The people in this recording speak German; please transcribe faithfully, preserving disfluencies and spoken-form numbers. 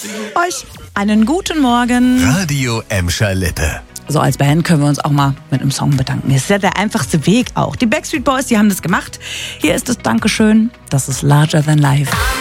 Euch einen guten Morgen. Radio Emscher Lippe. So als Band können wir uns auch mal mit einem Song bedanken. Das ist ja der einfachste Weg auch. Die Backstreet Boys, die haben das gemacht. Hier ist das Dankeschön. Das ist Larger Than Life.